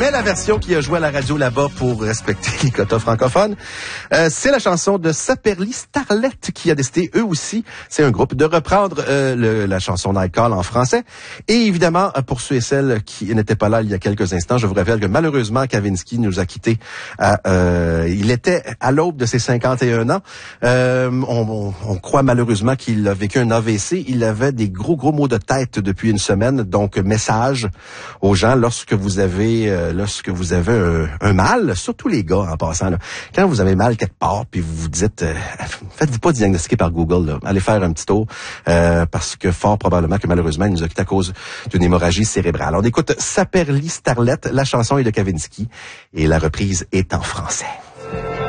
mais la version qui a joué à la radio là-bas pour respecter les quotas francophones, c'est la chanson de Saperli Starlet qui a décidé, eux aussi, c'est un groupe, de reprendre la chanson Nightcall en français. Et évidemment, pour ceux et celles qui n'étaient pas là il y a quelques instants, je vous révèle que malheureusement, Kavinsky nous a quittés. Il était à l'aube de ses 51 ans. On croit malheureusement qu'il a vécu un AVC. Il avait des gros maux de tête depuis une semaine. Donc, message aux gens, lorsque vous avez un mal, surtout les gars en passant, là, quand vous avez mal quelque part, puis vous vous dites, faites-vous pas diagnostiquer par Google, là. Allez faire un petit tour, parce que fort probablement que malheureusement, il nous a quitté à cause d'une hémorragie cérébrale. On écoute Saperli Starlet, la chanson est de Kavinsky et la reprise est en français.